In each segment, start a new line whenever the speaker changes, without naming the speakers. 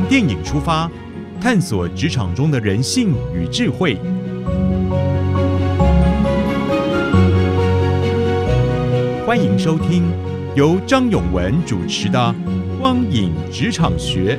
电影出发，探索职场中的人性与智慧。欢迎收听由张永文主持的《光影职场学》。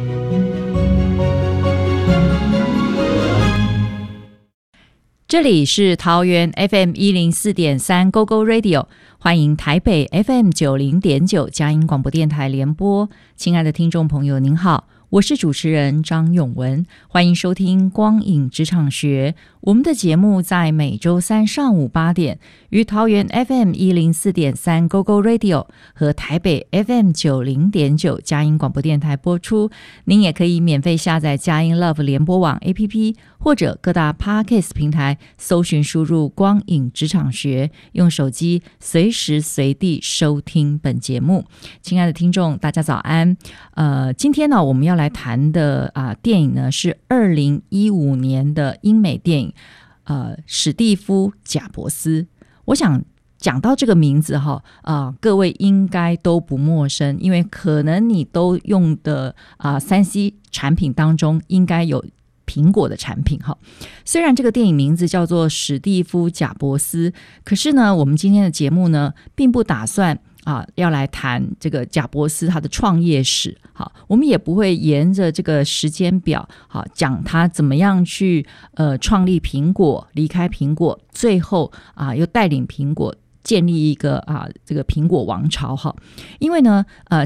这里是桃园 FM104.3 GoGo Radio， 欢迎台北 FM90.9 佳音广播电台联播。亲爱的听众朋友您好，我是主持人张永文，欢迎收听光影职场学。我们的节目在每周三上午8点于桃园 FM104.3 GoGo Radio 和台北 FM90.9 佳音广播电台播出。您也可以免费下载佳音 Love 联播网 APP， 或者各大 Podcast 平台搜寻输入光影职场学，用手机随时随地收听本节目。亲爱的听众大家早安。今天呢我们要来谈的电影呢是2015年的英美电影史蒂夫·贾伯斯。我想讲到这个名字各位应该都不陌生，因为可能你都用的3C 产品当中应该有苹果的产品。虽然这个电影名字叫做史蒂夫·贾伯斯，可是呢我们今天的节目呢并不打算要来谈这个贾伯斯他的创业史。我们也不会沿着这个时间表讲他怎么样去创立苹果，离开苹果，最后又带领苹果建立一个这个苹果王朝。因为呢